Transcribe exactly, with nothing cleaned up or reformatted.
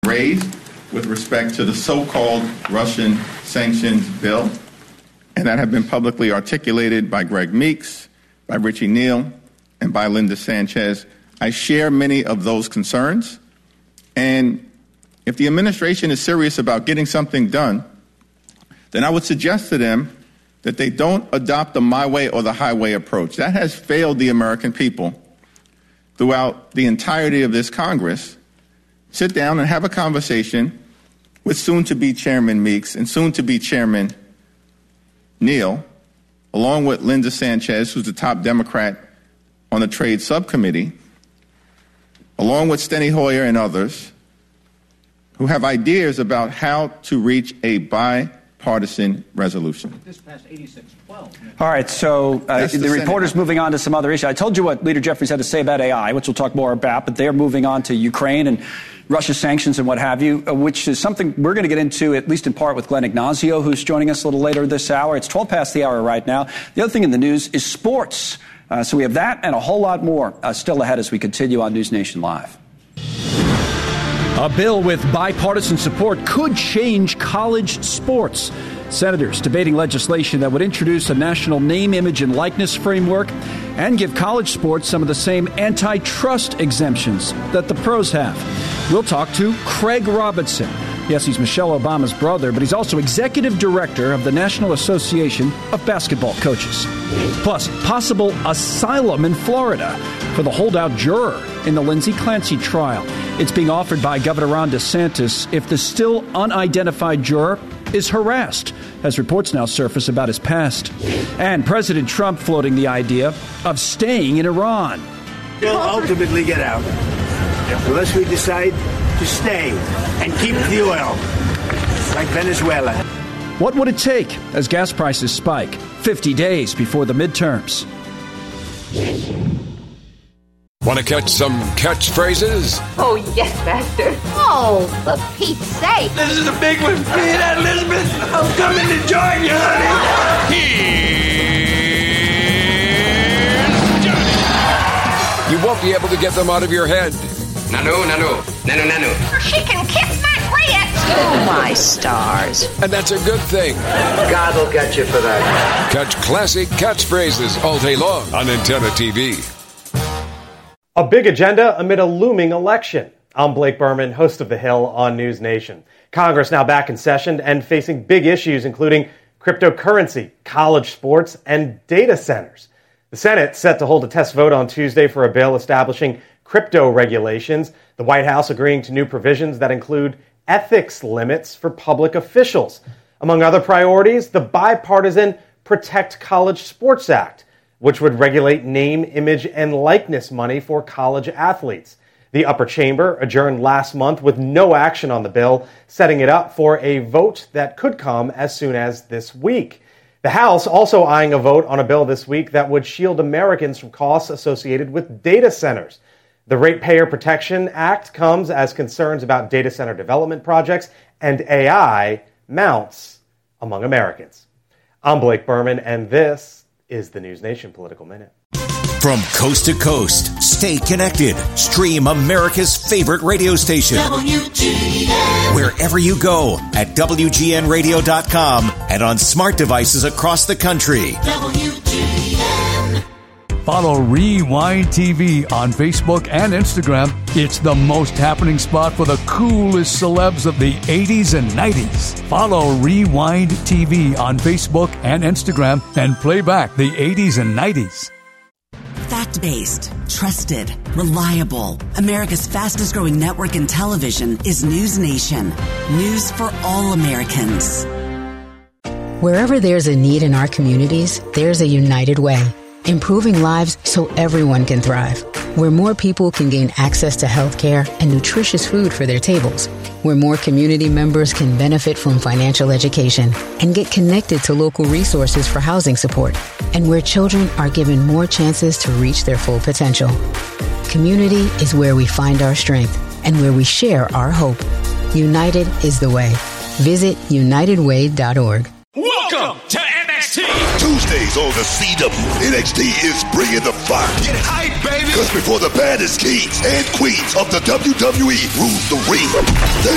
raised with respect to the so-called Russian sanctions bill, and that have been publicly articulated by Greg Meeks, by Richie Neal, and by Linda Sanchez. I share many of those concerns, and if the administration is serious about getting something done, then I would suggest to them that they don't adopt the my way or the highway approach. That has failed the American people throughout the entirety of this Congress. Sit down and have a conversation with soon-to-be Chairman Meeks and soon-to-be Chairman Neal, along with Linda Sanchez, who's the top Democrat on the Trade Subcommittee, along with Steny Hoyer and others, who have ideas about how to reach a bipartisan resolution. This passed eighty-six twelve. All right, so uh, the, the reporter's moving on to some other issue. I told you what Leader Jeffries had to say about A I, which we'll talk more about, but they're moving on to Ukraine and Russia sanctions and what have you, uh, which is something we're going to get into, at least in part, with Glenn Ignacio, who's joining us a little later this hour. It's twelve past the hour right now. The other thing in the news is sports. Uh, so we have that and a whole lot more uh, still ahead as we continue on News Nation Live. A bill with bipartisan support could change college sports. Senators debating legislation that would introduce a national name, image, and likeness framework and give college sports some of the same antitrust exemptions that the pros have. We'll talk to Craig Robinson. Yes, he's Michelle Obama's brother, but he's also executive director of the National Association of Basketball Coaches. Plus, possible asylum in Florida for the holdout juror in the Lindsay Clancy trial. It's being offered by Governor Ron DeSantis if the still unidentified juror is harassed, as reports now surface about his past. And President Trump floating the idea of staying in Iran. We'll ultimately get out, unless we decide to stay and keep the oil, like Venezuela. What would it take as gas prices spike fifty days before the midterms? Want to catch some catchphrases? Oh, yes, Master. Oh, for Pete's sake. This is a big one. You hear that, Elizabeth? I'm coming to join you, honey. Here's Johnny. You won't be able to get them out of your head. Nanu, nanu, nanu, nanu. She can kiss my grits. Oh, my stars. And that's a good thing. God will get you for that. Catch classic catchphrases all day long on Antenna T V. A big agenda amid a looming election. I'm Blake Berman, host of The Hill on News Nation. Congress now back in session and facing big issues, including cryptocurrency, college sports, and data centers. The Senate set to hold a test vote on Tuesday for a bill establishing crypto regulations. The White House agreeing to new provisions that include ethics limits for public officials. Among other priorities, the bipartisan Protect College Sports Act, which would regulate name, image, and likeness money for college athletes. The upper chamber adjourned last month with no action on the bill, setting it up for a vote that could come as soon as this week. The House also eyeing a vote on a bill this week that would shield Americans from costs associated with data centers. The Ratepayer Protection Act comes as concerns about data center development projects and A I mounts among Americans. I'm Blake Berman, and this is the News Nation Political Minute. From coast to coast, stay connected. Stream America's favorite radio station. W G N. Wherever you go at W G N radio dot com and on smart devices across the country. W G N. Follow Rewind T V on Facebook and Instagram. It's the most happening spot for the coolest celebs of the eighties and nineties. Follow Rewind T V on Facebook and Instagram and play back the eighties and nineties. Fact-based, trusted, reliable. America's fastest-growing network in television is News Nation. News for all Americans. Wherever there's a need in our communities, there's a United Way. Improving lives so everyone can thrive. Where more people can gain access to health care and nutritious food for their tables. Where more community members can benefit from financial education and get connected to local resources for housing support. And where children are given more chances to reach their full potential. Community is where we find our strength and where we share our hope. United is the way. Visit united way dot org. Welcome to N X T. Tuesdays on the C W, N X T is bringing the fire. Get hype, baby. Because before the baddest kings and queens of the W W E rule the ring,